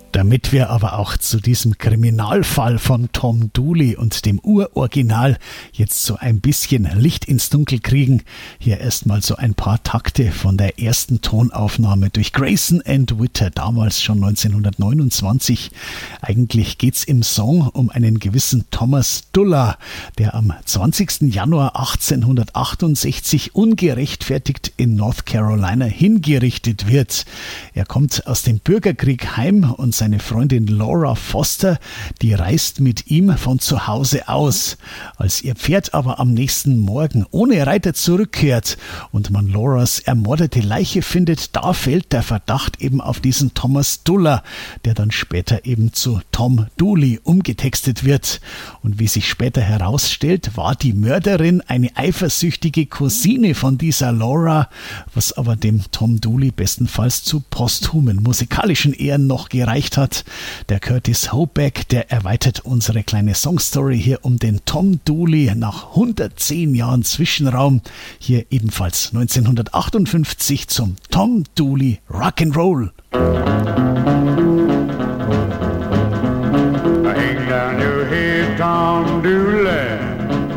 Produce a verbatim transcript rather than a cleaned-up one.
Damit wir aber auch zu diesem Kriminalfall von Tom Dooley und dem Uroriginal jetzt so ein bisschen Licht ins Dunkel kriegen, hier erstmal so ein paar Takte von der ersten Tonaufnahme durch Grayson and Witter, damals schon neunzehnhundertneunundzwanzig. Eigentlich geht's im Song um einen gewissen Thomas Duller, der am zwanzigsten Januar achtzehnhundertachtundsechzig ungerechtfertigt in North Carolina hingerichtet wird. Er kommt aus dem Bürgerkrieg heim und seine Freundin Laura Foster, die reist mit ihm von zu Hause aus. Als ihr Pferd aber am nächsten Morgen ohne Reiter zurückkehrt und man Lauras ermordete Leiche findet, da fällt der Verdacht eben auf diesen Thomas Duller, der dann später eben zu Tom Dooley umgetextet wird. Und wie sich später herausstellt, war die Mörderin eine eifersüchtige Cousine von dieser Laura, was aber dem Tom Dooley bestenfalls zu posthumen musikalischen Ehren noch gereicht hat. Der Curtis Hoback, der erweitert unsere kleine Songstory hier um den Tom Dooley nach hundertzehn Jahren Zwischenraum. Hier ebenfalls neunzehnhundertachtundfünfzig zum Tom Dooley Rock'n'Roll.